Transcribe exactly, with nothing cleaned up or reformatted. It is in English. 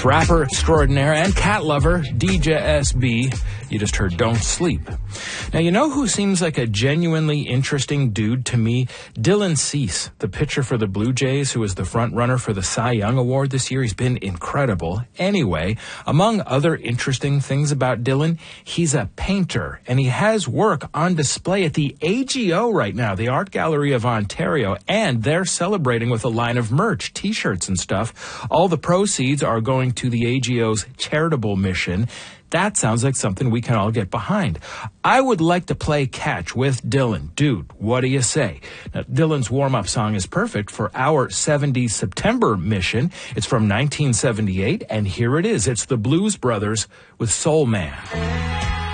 rapper extraordinaire and cat lover, D J S B. You just heard Don't Sleep. Now, you know who seems like a genuinely interesting dude to me? Dylan Cease, the pitcher for the Blue Jays, who is the front runner for the Cy Young Award this year. He's been incredible. Anyway, among other interesting things about Dylan, he's a painter, and he has work on display at the A G O right now, the Art Gallery of Ontario, and they're celebrating with a line of merch, t-shirts and stuff. All the proceeds are going to the A G O's charitable mission. That sounds like something we can all get behind. I would like to play catch with Dylan. Dude, what do you say? Now, Dylan's warm-up song is perfect for our seventies September mission. It's from nineteen seventy-eight, and here it is. It's the Blues Brothers with Soul Man.